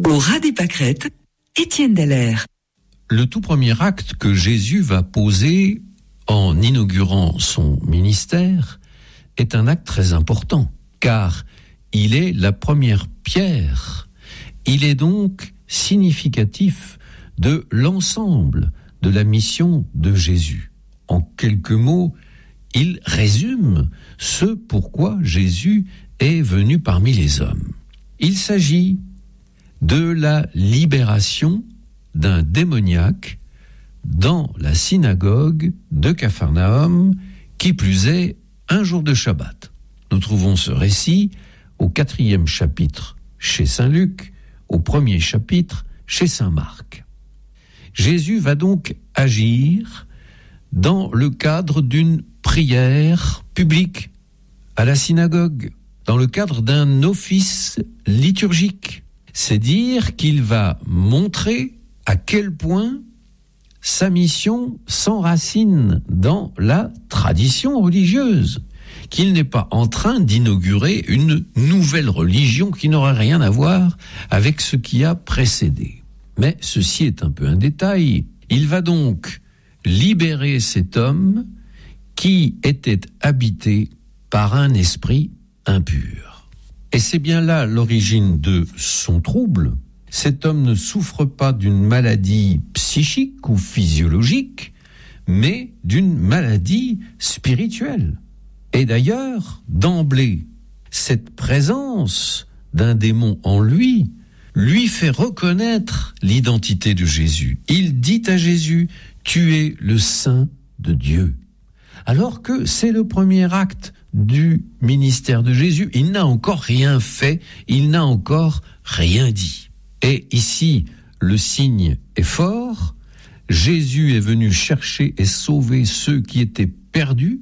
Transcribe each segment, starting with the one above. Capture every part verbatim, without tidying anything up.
Au ras des pâquerettes, Étienne Dallaire. Le tout premier acte que Jésus va poser en inaugurant son ministère est un acte très important, car il est la première pierre. Il est donc significatif de l'ensemble de la mission de Jésus. En quelques mots, il résume ce pourquoi Jésus est venu parmi les hommes. Il s'agit de la libération d'un démoniaque dans la synagogue de Capharnaüm, qui plus est un jour de Shabbat. Nous trouvons ce récit au quatrième chapitre chez saint Luc, au premier chapitre chez saint Marc. Jésus va donc agir dans le cadre d'une prière publique à la synagogue, dans le cadre d'un office liturgique. C'est dire qu'il va montrer à quel point sa mission s'enracine dans la tradition religieuse, qu'il n'est pas en train d'inaugurer une nouvelle religion qui n'aurait rien à voir avec ce qui a précédé. Mais ceci est un peu un détail. Il va donc libérer cet homme qui était habité par un esprit impur. Et c'est bien là l'origine de son trouble. Cet homme ne souffre pas d'une maladie psychique ou physiologique, mais d'une maladie spirituelle. Et d'ailleurs, d'emblée, cette présence d'un démon en lui lui fait reconnaître l'identité de Jésus. Il dit à Jésus, « Tu es le Saint de Dieu ». Alors que c'est le premier acte du ministère de Jésus. Il n'a encore rien fait, il n'a encore rien dit. Et ici, le signe est fort. Jésus est venu chercher et sauver ceux qui étaient perdus.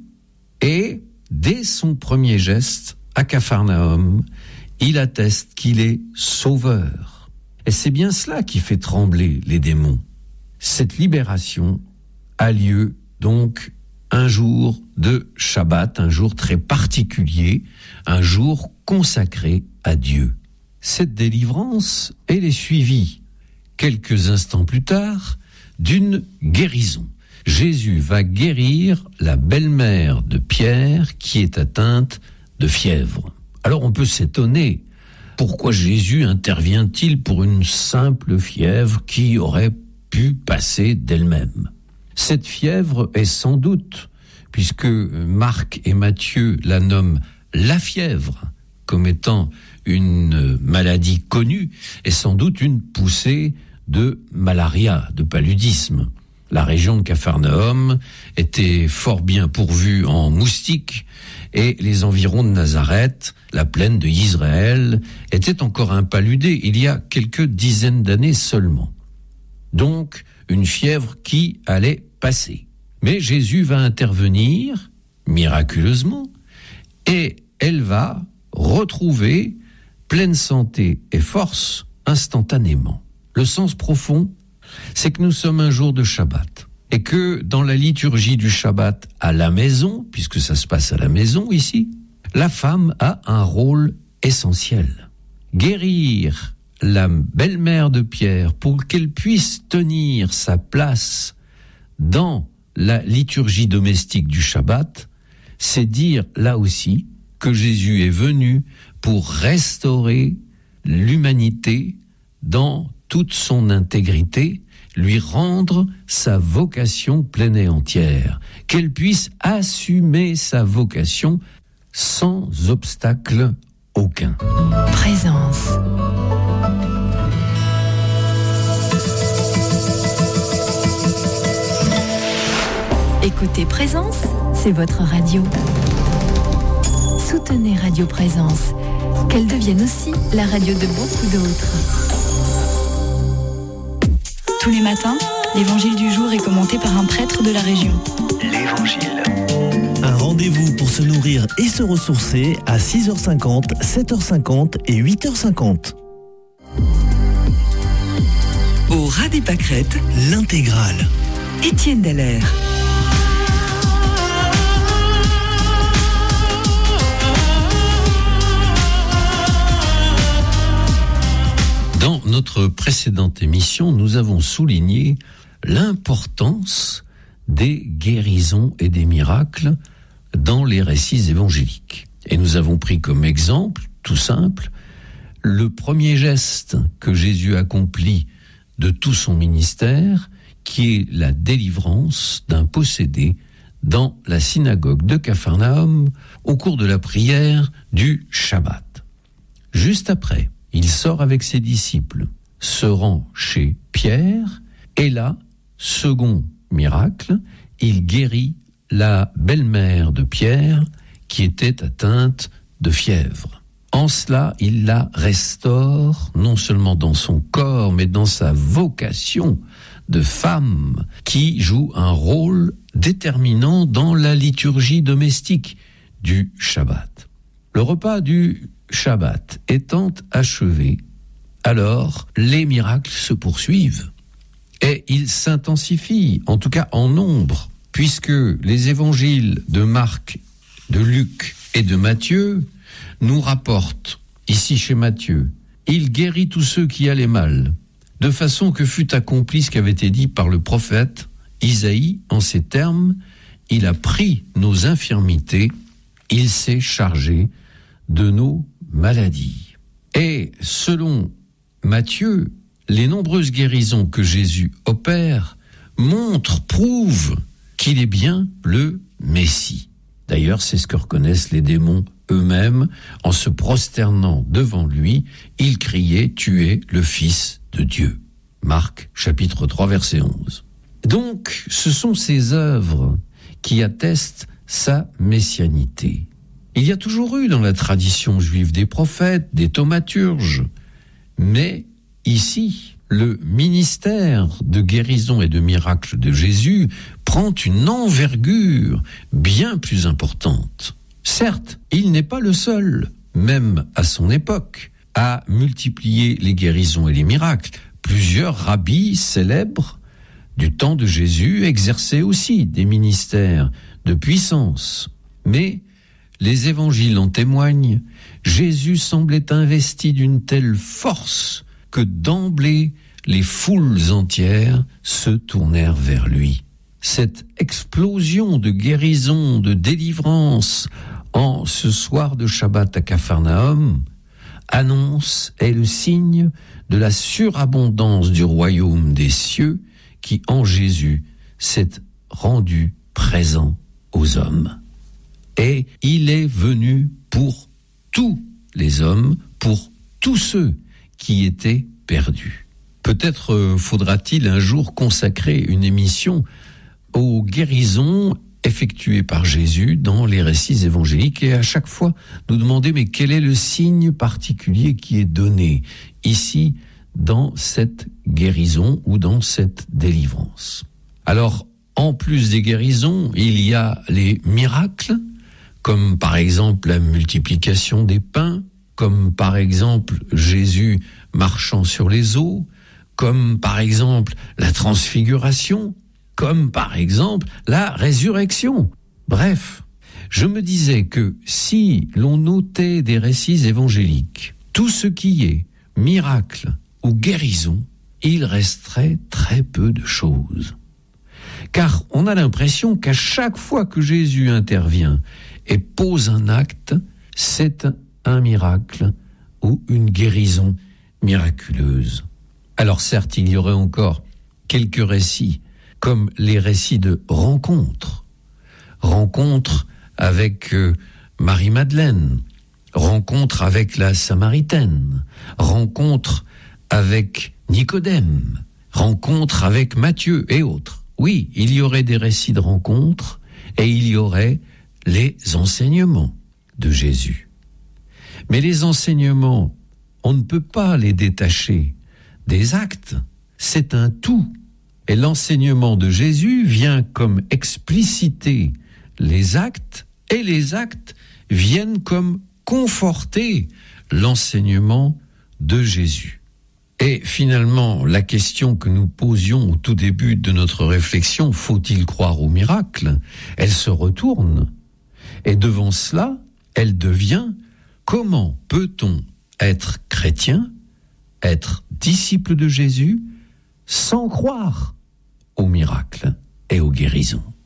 Et dès son premier geste, à Capharnaüm, il atteste qu'il est sauveur. Et c'est bien cela qui fait trembler les démons. Cette libération a lieu donc un jour de Shabbat, un jour très particulier, un jour consacré à Dieu. Cette délivrance, elle est suivie, quelques instants plus tard, d'une guérison. Jésus va guérir la belle-mère de Pierre qui est atteinte de fièvre. Alors on peut s'étonner, pourquoi Jésus intervient-il pour une simple fièvre qui aurait pu passer d'elle-même ? Cette fièvre est sans doute, puisque Marc et Matthieu la nomment la fièvre, comme étant une maladie connue, est sans doute une poussée de malaria, de paludisme. La région de Capharnaüm était fort bien pourvue en moustiques et les environs de Nazareth, la plaine de Israël, étaient encore impaludés il y a quelques dizaines d'années seulement. Donc, une fièvre qui allait passer. Mais Jésus va intervenir, miraculeusement, et elle va retrouver pleine santé et force instantanément. Le sens profond, c'est que nous sommes un jour de Shabbat, et que dans la liturgie du Shabbat à la maison, puisque ça se passe à la maison ici, la femme a un rôle essentiel. Guérir la belle-mère de Pierre pour qu'elle puisse tenir sa place dans la liturgie domestique du Shabbat, c'est dire là aussi que Jésus est venu pour restaurer l'humanité dans toute son intégrité, lui rendre sa vocation pleine et entière, qu'elle puisse assumer sa vocation sans obstacle aucun. Présence. Écoutez Présence, c'est votre radio. Soutenez Radio Présence, qu'elle devienne aussi la radio de beaucoup d'autres. Tous les matins, l'évangile du jour est commenté par un prêtre de la région. L'Évangile. Un rendez-vous pour se nourrir et se ressourcer à six heures cinquante, sept heures cinquante et huit heures cinquante. Au ras des pâquerettes, l'intégrale. Étienne Dallaire. Dans notre précédente émission, nous avons souligné l'importance des guérisons et des miracles dans les récits évangéliques. Et nous avons pris comme exemple, tout simple, le premier geste que Jésus accomplit de tout son ministère, qui est la délivrance d'un possédé dans la synagogue de Capharnaüm au cours de la prière du Shabbat. Juste après, il sort avec ses disciples, se rend chez Pierre, et là, second miracle, il guérit la belle-mère de Pierre qui était atteinte de fièvre. En cela, il la restaure, non seulement dans son corps, mais dans sa vocation de femme qui joue un rôle déterminant dans la liturgie domestique du Shabbat. Le repas du Shabbat étant achevé, alors les miracles se poursuivent et ils s'intensifient, en tout cas en nombre, puisque les évangiles de Marc, de Luc et de Matthieu nous rapportent, ici chez Matthieu, il guérit tous ceux qui allaient mal, de façon que fut accompli ce qui avait été dit par le prophète Isaïe en ces termes, il a pris nos infirmités, il s'est chargé de nos maladies. Et selon Matthieu, les nombreuses guérisons que Jésus opère montrent, prouvent qu'il est bien le Messie. D'ailleurs, c'est ce que reconnaissent les démons eux-mêmes en se prosternant devant lui. Ils criaient « Tu es le Fils de Dieu ». Marc, chapitre trois, verset onze. Donc, ce sont ces œuvres qui attestent sa messianité. Il y a toujours eu dans la tradition juive des prophètes, des thaumaturges, mais ici, le ministère de guérison et de miracle de Jésus prend une envergure bien plus importante. Certes, il n'est pas le seul, même à son époque, à multiplier les guérisons et les miracles. Plusieurs rabbis célèbres du temps de Jésus exerçaient aussi des ministères de puissance. Mais les évangiles en témoignent, Jésus semblait investi d'une telle force que d'emblée, les foules entières se tournèrent vers lui. Cette explosion de guérison, de délivrance en ce soir de Shabbat à Capharnaüm annonce, est le signe de la surabondance du royaume des cieux qui, en Jésus, s'est rendu présent aux hommes. Et il est venu pour tous les hommes, pour tous ceux qui étaient perdus. Peut-être faudra-t-il un jour consacrer une émission aux guérisons effectuées par Jésus dans les récits évangéliques et à chaque fois nous demander mais quel est le signe particulier qui est donné ici dans cette guérison ou dans cette délivrance. Alors, en plus des guérisons, il y a les miracles, comme par exemple la multiplication des pains, comme par exemple Jésus marchant sur les eaux, comme par exemple la transfiguration, comme par exemple la résurrection. Bref, je me disais que si l'on notait des récits évangéliques, tout ce qui est miracle ou guérison, il resterait très peu de choses. Car on a l'impression qu'à chaque fois que Jésus intervient et pose un acte, c'est un miracle ou une guérison miraculeuse. Alors certes, il y aurait encore quelques récits, comme les récits de rencontres. Rencontre avec euh, Marie-Madeleine, rencontre avec la Samaritaine, rencontre avec Nicodème, rencontre avec Matthieu et autres. Oui, il y aurait des récits de rencontres et il y aurait les enseignements de Jésus. Mais les enseignements, on ne peut pas les détacher des actes. C'est un tout. Et l'enseignement de Jésus vient comme expliciter les actes et les actes viennent comme conforter l'enseignement de Jésus. Et finalement, la question que nous posions au tout début de notre réflexion, faut-il croire au miracle ? Elle se retourne. Et devant cela, elle devient, comment peut-on être chrétien, être disciples de Jésus sans croire aux miracles et aux guérisons.